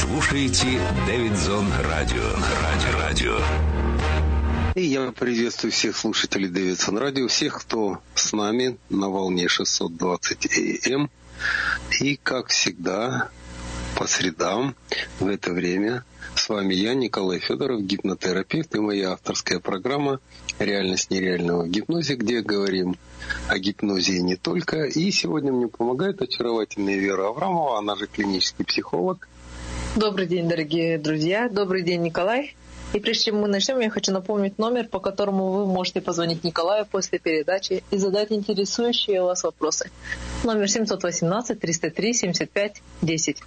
слушаете Дэвидсон Радио. И я приветствую всех слушателей Дэвидсон Радио, всех, кто с нами на волне 620 АМ. И, как всегда, по средам в это время с вами я, Николай Федоров, гипнотерапевт, и моя авторская программа «Реальность нереального в гипнозе», где говорим о гипнозе и не только. И сегодня мне помогает очаровательная Вера Аврамова, она же клинический психолог. Добрый день, дорогие друзья. Добрый день, Николай. И прежде чем мы начнем, я хочу напомнить номер, по которому вы можете позвонить Николаю после передачи и задать интересующие вас вопросы. Номер 718-303-75-10.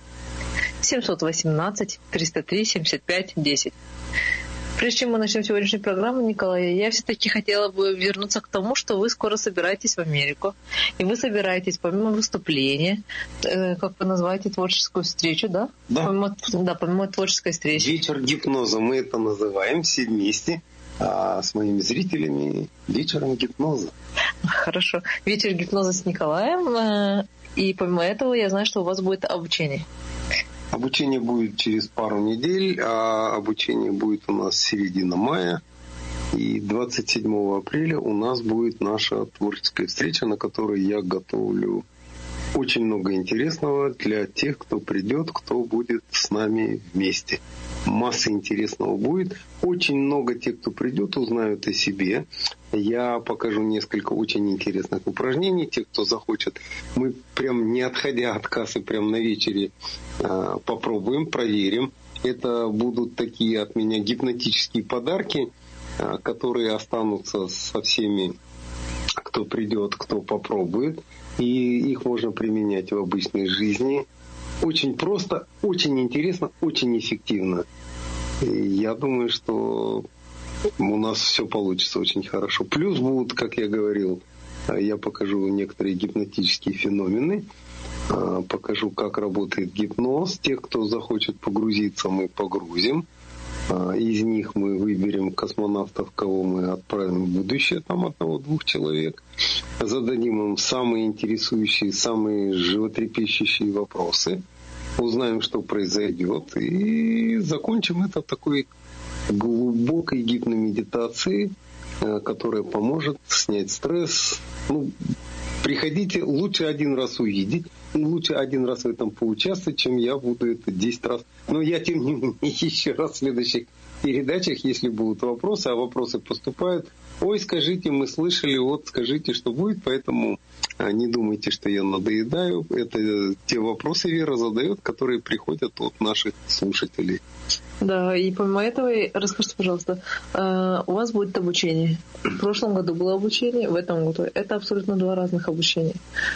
718-303-75-10. Прежде чем мы начнем сегодняшнюю программу, Николай, я все-таки хотела бы вернуться к тому, что вы скоро собираетесь в Америку, и вы собираетесь помимо выступления, как вы называете, творческую встречу, да? Да. Помимо творческой встречи. Вечер гипноза, мы это называем все вместе с моими зрителями вечером гипноза. Хорошо. Вечер гипноза с Николаем, и помимо этого я знаю, что у вас будет обучение. Обучение будет через пару недель, а обучение будет у нас середина мая. И 27 апреля у нас будет наша творческая встреча, на которой я готовлю очень много интересного для тех, кто придет, кто будет с нами вместе. Масса интересного будет. Очень много тех, кто придет, узнают о себе. Я покажу несколько очень интересных упражнений. Те, кто захочет, мы прям не отходя от кассы, прям на вечере попробуем, проверим. Это будут такие от меня гипнотические подарки, которые останутся со всеми, кто придет, кто попробует. И их можно применять в обычной жизни. Очень просто, очень интересно, очень эффективно. И я думаю, что у нас все получится очень хорошо. Плюс будут, как я говорил, я покажу некоторые гипнотические феномены, покажу, как работает гипноз. Тех, кто захочет погрузиться, мы погрузим. Из них мы выберем космонавтов, кого мы отправим в будущее, там 1-2 человек. Зададим им самые интересующие, самые животрепещущие вопросы. Узнаем, что произойдет. И закончим это такой глубокой гипномедитацией, которая поможет снять стресс. Приходите, лучше один раз увидеть, лучше один раз в этом поучаствовать, чем я буду это 10 раз. Но я, тем не менее, еще раз в следующих передачах, если будут вопросы, а вопросы поступают, скажите, мы слышали, скажите, что будет, поэтому не думайте, что я надоедаю. Это те вопросы Вера задает, которые приходят от наших слушателей. Да, и помимо этого, расскажите, пожалуйста, у вас будет обучение. В прошлом году было обучение, в этом году. Это абсолютно 2 разных обучения.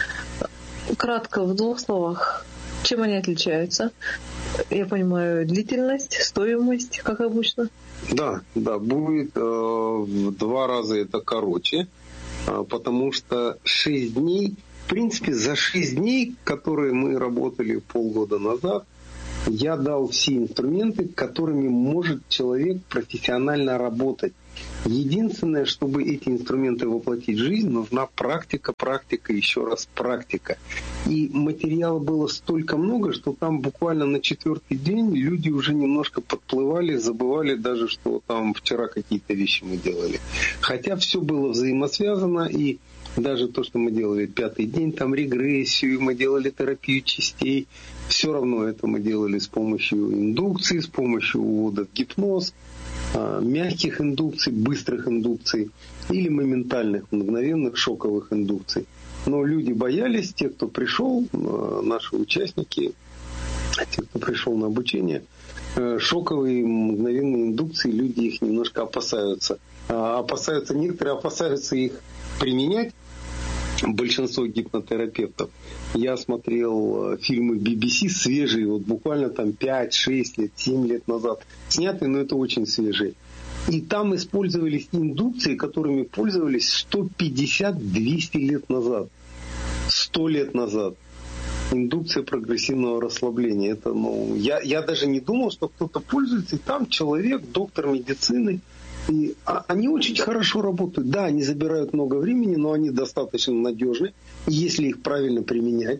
Кратко, в 2 словах, чем они отличаются? Я понимаю, длительность, стоимость, как обычно? Да, будет в 2 раза это короче, потому что 6 дней, в принципе, за 6 дней, которые мы работали полгода назад, я дал все инструменты, которыми может человек профессионально работать. Единственное, чтобы эти инструменты воплотить в жизнь, нужна практика, еще раз практика. И материала было столько много, что там буквально на 4-й день люди уже немножко подплывали, забывали даже, что там вчера какие-то вещи мы делали. Хотя все было взаимосвязано, и даже то, что мы делали 5-й день, там регрессию, мы делали терапию частей, все равно это мы делали с помощью индукции, с помощью увода в гипноз, мягких индукций, быстрых индукций или моментальных, мгновенных, шоковых индукций. Но люди боялись, те, кто пришел, наши участники, те, кто пришел на обучение, шоковые, мгновенные индукции, люди их немножко опасаются. Некоторые опасаются их применять, большинство гипнотерапевтов. Я смотрел фильмы BBC свежие, буквально там 5, 6 лет, 7 лет назад снятые, но это очень свежие. И там использовались индукции, которыми пользовались 150-200 лет назад. 100 лет назад. Индукция прогрессивного расслабления. Это, я даже не думал, что кто-то пользуется. И там человек, доктор медицины, и они очень хорошо работают. Да, они забирают много времени, но они достаточно надежны, если их правильно применять.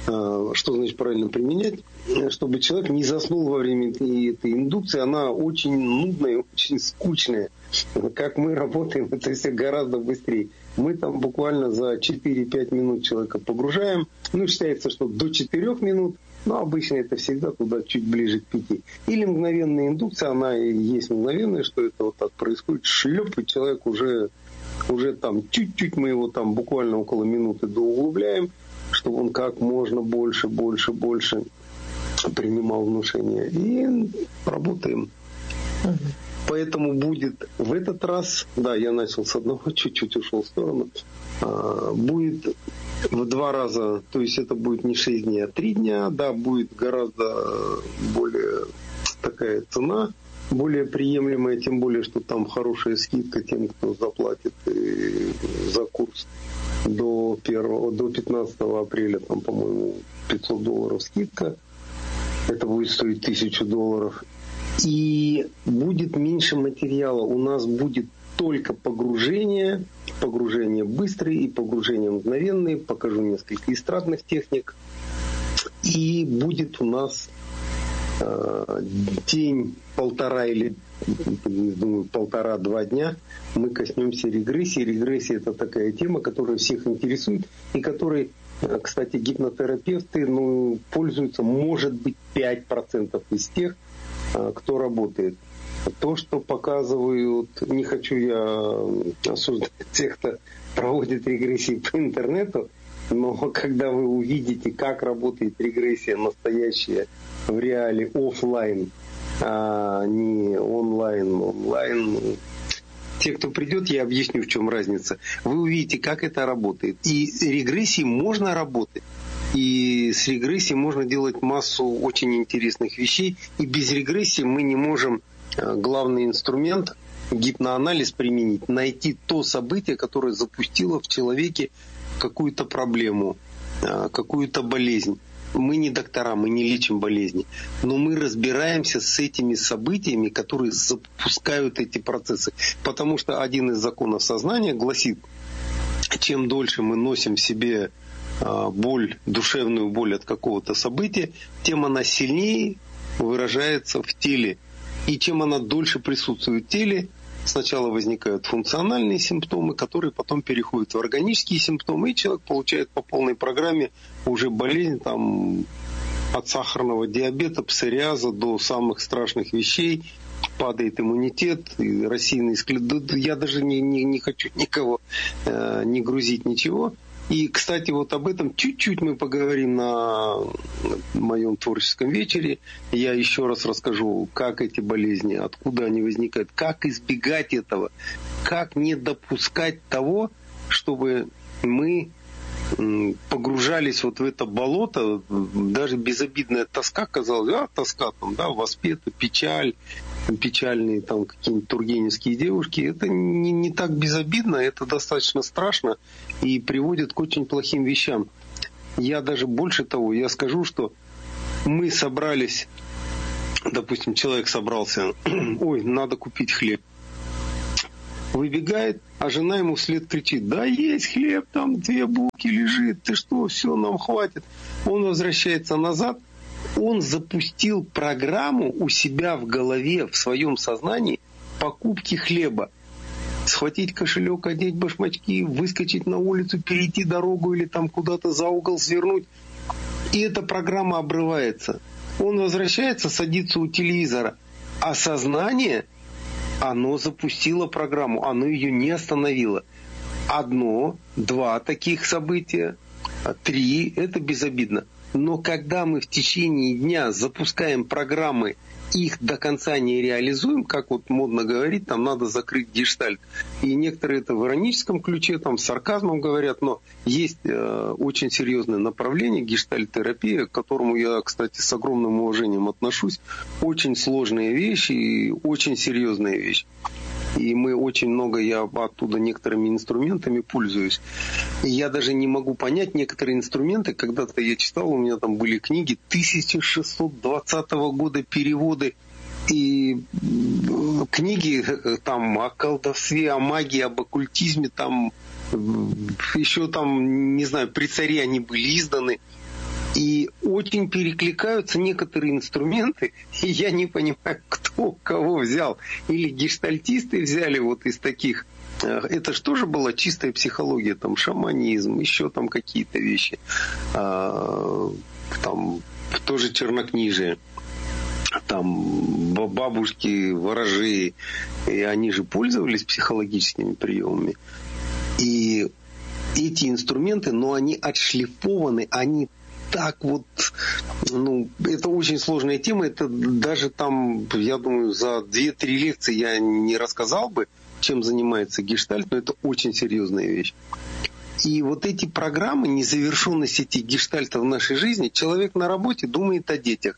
Что значит правильно применять? Чтобы человек не заснул во время этой индукции. Она очень нудная, очень скучная. Как мы работаем, это все гораздо быстрее. Мы там буквально за 4-5 минут человека погружаем. Считается, что до 4 минут. Но обычно это всегда туда чуть ближе к 5. Или мгновенная индукция, она и есть мгновенная, что это вот так происходит. Шлеп, и человек уже там чуть-чуть мы его там буквально около минуты доуглубляем, чтобы он как можно больше принимал внушения. И работаем. Поэтому будет в этот раз, да, я начал с одного, чуть-чуть ушел в сторону, будет в 2 раза, то есть это будет не 6 дней, а 3 дня, да, будет гораздо более такая цена, более приемлемая, тем более, что там хорошая скидка тем, кто заплатит за курс до 15 апреля, там, по-моему, $500 скидка, это будет стоить $1000. И будет меньше материала. У нас будет только погружение быстрые и погружения мгновенные. Покажу несколько эстрадных техник. И будет у нас день-полтора или, думаю, 1,5-2 дня мы коснемся регрессии. Регрессия — это такая тема, которая всех интересует и которой, кстати, гипнотерапевты пользуются, может быть, 5% из тех, кто работает. То, что показывают, не хочу я осуждать тех, кто проводит регрессии по интернету, но когда вы увидите, как работает регрессия настоящая в реале офлайн, а не онлайн, те, кто придет, я объясню, в чем разница. Вы увидите, как это работает. И с регрессией можно работать. И с регрессией можно делать массу очень интересных вещей. И без регрессии мы не можем главный инструмент гипноанализ применить, найти то событие, которое запустило в человеке какую-то проблему, какую-то болезнь. Мы не доктора, мы не лечим болезни, но мы разбираемся с этими событиями, которые запускают эти процессы. Потому что один из законов сознания гласит, чем дольше мы носим в себе боль, душевную боль от какого-то события, тем она сильнее выражается в теле. И чем она дольше присутствует в теле, сначала возникают функциональные симптомы, которые потом переходят в органические симптомы, и человек получает по полной программе уже болезнь там, от сахарного диабета, псориаза до самых страшных вещей. Падает иммунитет, и рассеянный склероз. Я даже не хочу никого не грузить ничего. И, кстати, вот об этом чуть-чуть мы поговорим на моем творческом вечере. Я еще раз расскажу, как эти болезни, откуда они возникают, как избегать этого, как не допускать того, чтобы мы погружались вот в это болото, даже безобидная тоска, казалось, тоска там, да, воспета, печаль, печальные там какие-нибудь тургеневские девушки, это не так безобидно, это достаточно страшно и приводит к очень плохим вещам. Я даже больше того, я скажу, что мы собрались, допустим, человек собрался, надо купить хлеб. Выбегает, а жена ему вслед кричит, да есть хлеб, там 2 булки лежит, ты что, все, нам хватит. Он возвращается назад, он запустил программу у себя в голове, в своем сознании покупки хлеба. Схватить кошелек, одеть башмачки, выскочить на улицу, перейти дорогу или там куда-то за угол свернуть. И эта программа обрывается. Он возвращается, садится у телевизора, а сознание, оно запустило программу, оно ее не остановило. 1, 2 таких события, 3, это безобидно. Но когда мы в течение дня запускаем программы, их до конца не реализуем, как вот модно говорить, там надо закрыть гештальт. И некоторые это в ироническом ключе, там с сарказмом говорят, но есть очень серьезное направление гештальт-терапия, к которому я, кстати, с огромным уважением отношусь. Очень сложные вещи и очень серьезные вещи. И мы очень много, я оттуда некоторыми инструментами пользуюсь. И я даже не могу понять некоторые инструменты. Когда-то я читал, у меня там были книги 1620 года, переводы. И книги там о колдовстве, о магии, об оккультизме, там еще там, не знаю, при царе они были изданы. И очень перекликаются некоторые инструменты, и я не понимаю, кто кого взял. Или гештальтисты взяли вот из таких. Это же тоже была чистая психология, там шаманизм, еще там какие-то вещи. Там тоже чернокнижие. Там бабушки, ворожеи, и они же пользовались психологическими приемами. И эти инструменты, но они отшлифованы, они так вот, это очень сложная тема, это даже там, я думаю, за 2-3 лекции я не рассказал бы, чем занимается гештальт, но это очень серьезная вещь. И вот эти программы, незавершенность этих гештальтов в нашей жизни, человек на работе думает о детях.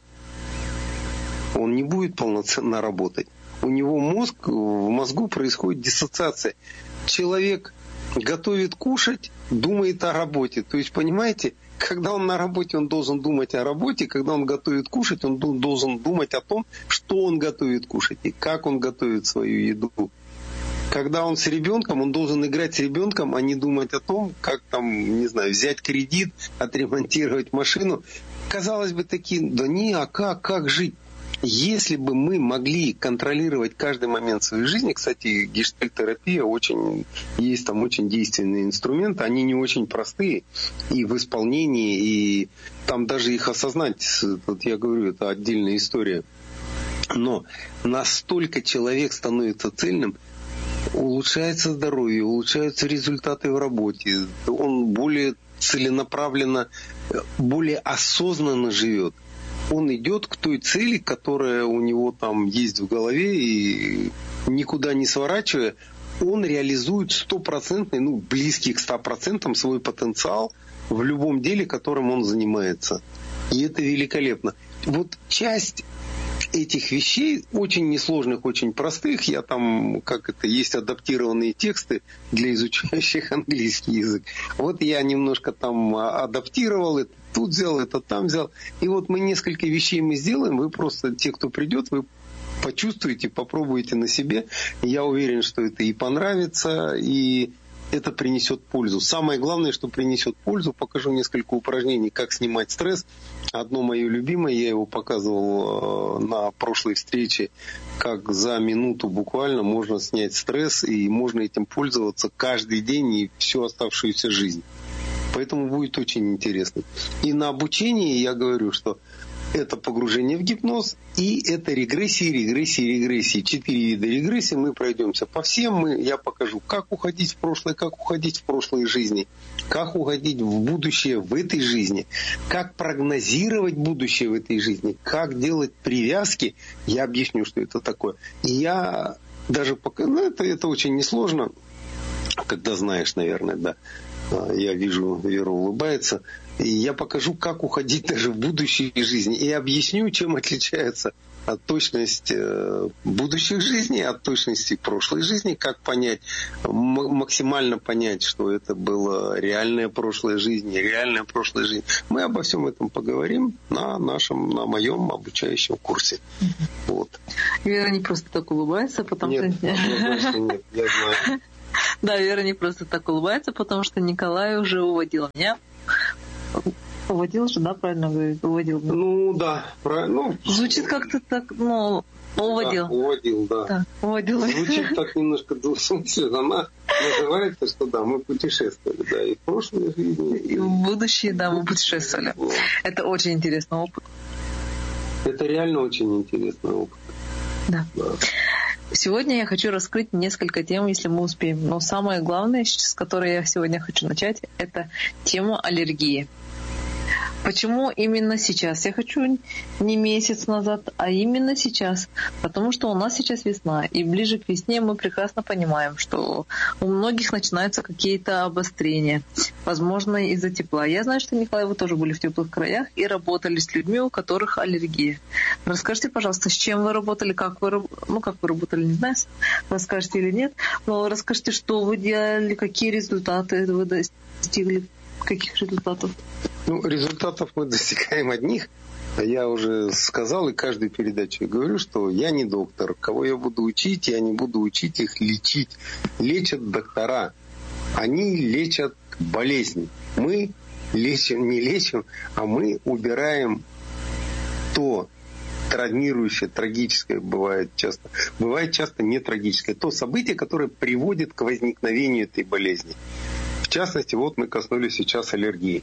Он не будет полноценно работать. У него в мозгу происходит диссоциация. Человек готовит кушать, думает о работе. То есть, понимаете, когда он на работе, он должен думать о работе. Когда он готовит кушать, он должен думать о том, что он готовит кушать и как он готовит свою еду. Когда он с ребенком, он должен играть с ребенком, а не думать о том, как там, не знаю, взять кредит, отремонтировать машину. Казалось бы, а как жить? Если бы мы могли контролировать каждый момент своей жизни, кстати, гештальт-терапия есть там очень действенные инструменты, они не очень простые и в исполнении, и там даже их осознать, вот я говорю, это отдельная история. Но настолько человек становится цельным, улучшается здоровье, улучшаются результаты в работе, он более целенаправленно, более осознанно живет. Он идет к той цели, которая у него там есть в голове, и никуда не сворачивая, он реализует 100%, близкий к 100% свой потенциал в любом деле, которым он занимается. И это великолепно. Вот часть этих вещей, очень несложных, очень простых, есть адаптированные тексты для изучающих английский язык. Вот я немножко там адаптировал это, тут взял, это там взял. И вот мы несколько вещей сделаем, вы просто, те, кто придет, вы почувствуете, попробуете на себе. Я уверен, что это и понравится, и это принесет пользу. Самое главное, что принесет пользу, покажу несколько упражнений, как снимать стресс. Одно мое любимое, я его показывал на прошлой встрече, как за минуту буквально можно снять стресс, и можно этим пользоваться каждый день и всю оставшуюся жизнь. Поэтому будет очень интересно. И на обучении я говорю, что это погружение в гипноз и это регрессии. 4 вида регрессии. Мы пройдемся по всем. Я покажу, как уходить в прошлое, как уходить в прошлой жизни, как уходить в будущее в этой жизни, как прогнозировать будущее в этой жизни, как делать привязки. Я объясню, что это такое. И я даже покажу, это очень несложно, когда знаешь, наверное, да. Я вижу, Вера улыбается. И я покажу, как уходить даже в будущей жизни. И объясню, чем отличается точность будущих жизней от точности прошлой жизни. Как понять, максимально понять, что это была реальная прошлая жизнь, нереальная прошлая жизнь. Мы обо всем этом поговорим на моем обучающем курсе. Вот. Вера не просто так улыбается, потому что... Нет, нет, я знаю. Да, Вера не просто так улыбается, потому что Николай уже уводил меня. Уводил же, да, правильно говорит? Уводил. Да, правильно. Звучит как-то так, уводил. Да, уводил, да. Так, уводил. Звучит так немножко двусмысленно. Она называется, что да, мы путешествовали, да, и в прошлой жизни. И в будущее, да, мы путешествовали. Да. Это очень интересный опыт. Это реально очень интересный опыт. Да. Сегодня я хочу раскрыть несколько тем, если мы успеем. Но самое главное, с которой я сегодня хочу начать, это тема аллергии. Почему именно сейчас? Я хочу не месяц назад, а именно сейчас. Потому что у нас сейчас весна. И ближе к весне мы прекрасно понимаем, что у многих начинаются какие-то обострения. Возможно, из-за тепла. Я знаю, что, Николай, вы тоже были в теплых краях и работали с людьми, у которых аллергия. Расскажите, пожалуйста, с чем вы работали, как вы работали, не знаю, расскажете или нет. Но расскажите, что вы делали, какие результаты вы достигли, каких результатов? Результатов мы достигаем одних. Я уже сказал, и каждой передаче говорю, что я не доктор. Кого я буду учить, я не буду учить их лечить. Лечат доктора. Они лечат болезни. Мы лечим, не лечим, а мы убираем то травмирующее, трагическое бывает часто не трагическое, то событие, которое приводит к возникновению этой болезни. В частности, вот мы коснулись сейчас аллергии.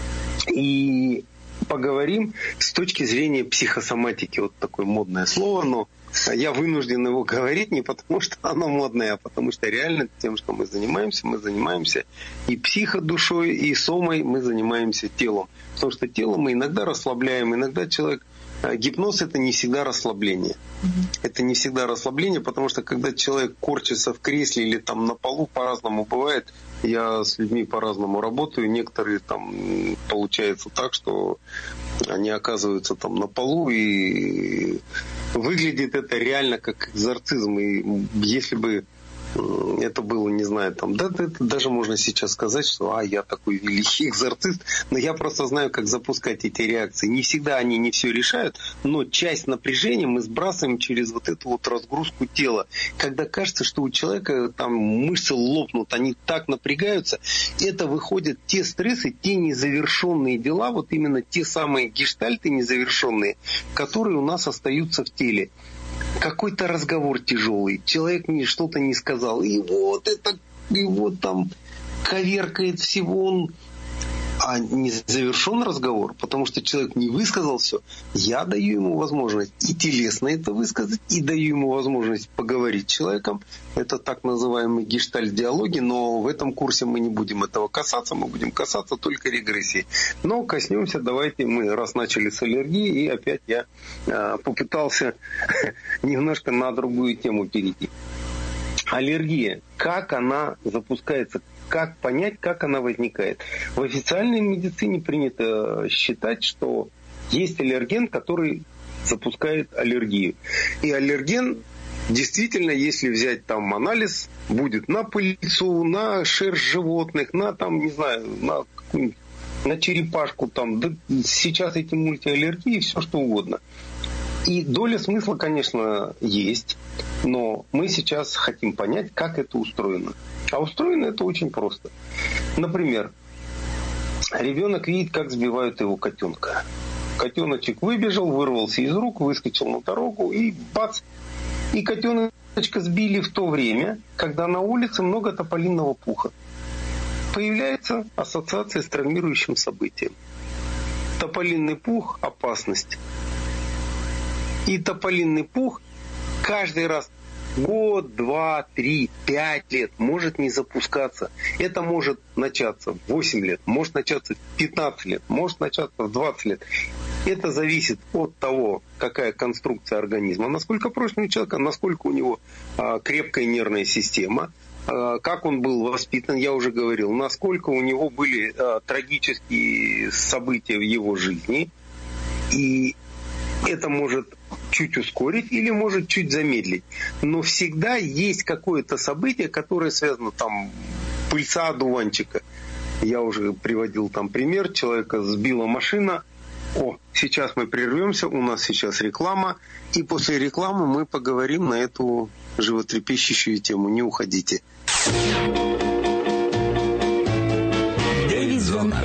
И поговорим с точки зрения психосоматики. Вот такое модное слово, но я вынужден его говорить не потому, что оно модное, а потому что реально тем, что мы занимаемся и психодушой, и сомой, мы занимаемся телом. Потому что тело мы иногда расслабляем, иногда человек... Гипноз – это не всегда расслабление. Это не всегда расслабление, потому что когда человек корчится в кресле или там на полу, по-разному бывает. Я с людьми по-разному работаю. Некоторые там получается так, что они оказываются там на полу, и выглядит это реально как экзорцизм. И если бы это было, не знаю, там, да, это даже можно сейчас сказать, что я такой великий экзорцист, но я просто знаю, как запускать эти реакции. Не всегда они не все решают, но часть напряжения мы сбрасываем через вот эту вот разгрузку тела. Когда кажется, что у человека там мышцы лопнут, они так напрягаются, это выходят те стрессы, те незавершенные дела, вот именно те самые гештальты незавершенные, которые у нас остаются в теле. Какой-то разговор тяжелый, человек мне что-то не сказал, и вот там коверкает всего, а не завершен разговор, потому что человек не высказал все. Я даю ему возможность и телесно это высказать, и даю ему возможность поговорить с человеком. Это так называемые гештальт-диалоги, но в этом курсе мы не будем этого касаться, мы будем касаться только регрессии. Но коснемся, давайте мы, раз начали с аллергии, и опять я попытался немножко на другую тему перейти. Аллергия, как она запускается, как понять, как она возникает. В официальной медицине принято считать, что есть аллерген, который запускает аллергию. И аллерген, действительно, если взять там анализ, будет на пыльцу, на шерсть животных, на там, не знаю, на черепашку там. Да, сейчас эти мультиаллергии, все что угодно. И доля смысла, конечно, есть, но мы сейчас хотим понять, как это устроено. А устроено это очень просто. Например, ребенок видит, как сбивают его котенка. Котеночек выбежал, вырвался из рук, выскочил на дорогу и бац! И котеночка сбили в то время, когда на улице много тополиного пуха. Появляется ассоциация с травмирующим событием. Тополиный пух – опасность. И тополиный пух каждый раз год, 2, 3, 5 лет может не запускаться. Это может начаться в 8 лет, может начаться в 15 лет, может начаться в 20 лет. Это зависит от того, какая конструкция организма, насколько прочный у человека, насколько у него крепкая нервная система, как он был воспитан, я уже говорил, насколько у него были трагические события в его жизни. И это может чуть ускорить или может чуть замедлить. Но всегда есть какое-то событие, которое связано, там, пыльца одуванчика. Я уже приводил там пример, человека сбила машина. Сейчас мы прервемся, у нас сейчас реклама. И после рекламы мы поговорим на эту животрепещущую тему. Не уходите.